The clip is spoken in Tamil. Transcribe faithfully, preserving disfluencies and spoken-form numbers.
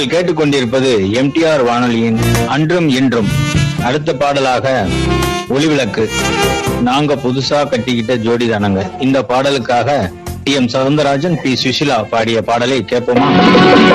நீங்கள் கேட்டுக்கொண்டிருப்பது எம்டிஆர் வானொலியின் அன்றும் இன்றும். அடுத்த பாடலாக ஒளிவிளக்கு. நாங்க புதுசா கட்டிக்கிட்ட ஜோடி தானங்க. இந்த பாடலுக்காக D M Soundararajan, B Sushila பாடிய பாடலை கேட்போமா?